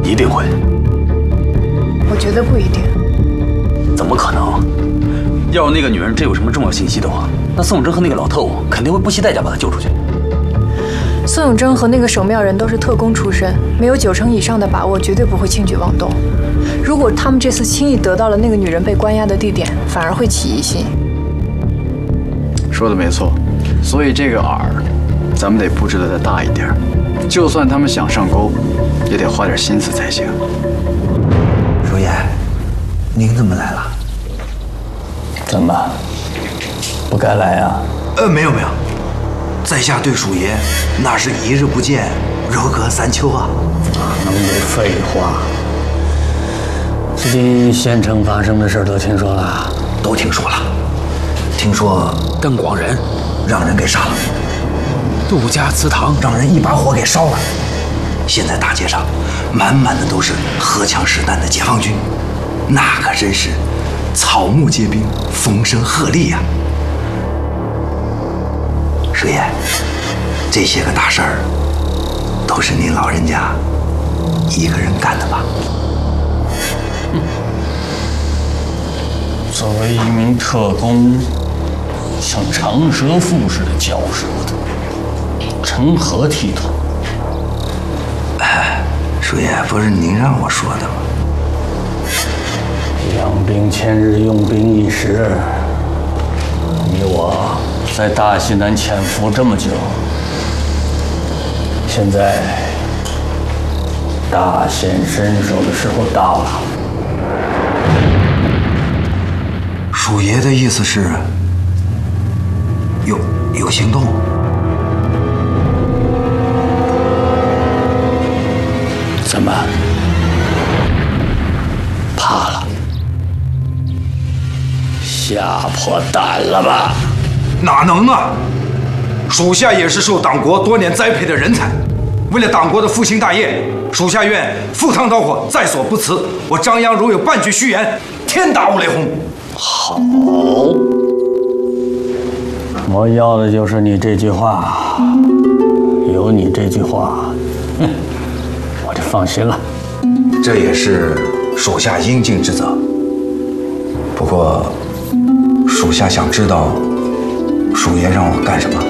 一定会。 我觉得不一定。 怎么可能？要是那个女人真有什么重要信息的话，那宋永贞和那个老特务肯定会不惜代价把她救出去。 宋永贞和那个守庙人都是特工出身，没有90%以上的把握，绝对不会轻举妄动。如果他们这次轻易得到了那个女人被关押的地点，反而会起疑心。 说的没错，所以这个饵，咱们得布置的再大一点。就算他们想上钩，也得花点心思才行。 如烟，您怎么来了？ 怎么，不该来啊？ 没有，在下对鼠爷那是一日不见，如隔三秋啊。 能没废话？自己县城发生的事都听说了？ 都听说了。听说邓广仁让人给杀了，杜家祠堂让人一把火给烧了。现在大街上满满的都是荷枪实弹的解放军，那可真是草木皆兵，风声鹤唳呀。师爷，这些个大事儿都是您老人家一个人干的吧？ 作为一名特工，像长舌妇似的嚼舌头，成何体统？ 叔爷，不是您让我说的吗？ 养兵千日，用兵一时。你我在大西南潜伏这么久，现在大显身手的时候到了。 鼠爷的意思是有行动？ 怎么怕了？吓破胆了吧？ 哪能啊！属下也是受党国多年栽培的人才，为了党国的复兴大业，属下愿赴汤蹈火，在所不辞。我张扬如有半句虚言，天打五雷轰！ 好，我要的就是你这句话。有你这句话，我就放心了。 这也是属下应尽之责。不过，属下想知道，鼠爷让我干什么？